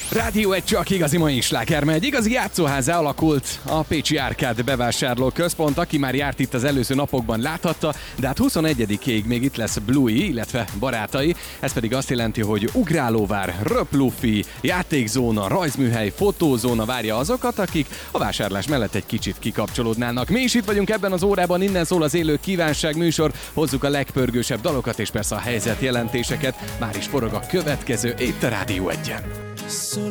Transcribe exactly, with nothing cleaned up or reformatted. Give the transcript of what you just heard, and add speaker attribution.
Speaker 1: Rádió egy csak igazi mai sláger megy. Igazi játszóházá alakult a Pécsi Árkád bevásárló központ. Aki már járt itt az előző napokban láthatta, de hát huszonegyedikéig még itt lesz Bluey, illetve barátai. Ez pedig azt jelenti, hogy ugrálóvár, röplufi, játékzóna, rajzműhely, fotózóna várja azokat, akik a vásárlás mellett egy kicsit kikapcsolódnának. Mi is itt vagyunk ebben az órában, innen szól az élő kívánság műsor. Hozzuk a legpörgősebb dalokat és persze a helyzetjelentéseket. Már is forog a következő itt a Rádió egyen.